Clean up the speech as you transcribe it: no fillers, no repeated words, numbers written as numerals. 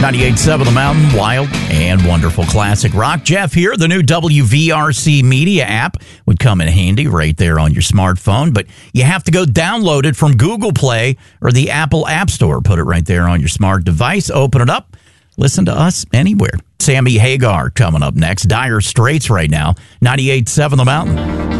98.7 The Mountain, wild and wonderful classic rock. Jeff here. The new WVRC Media app would come in handy right there on your smartphone, but you have to go download it from Google Play or the Apple App Store. Put it right there on your smart device. Open it up. Listen to us anywhere. Sammy Hagar coming up next. Dire Straits right now. 98.7 The Mountain.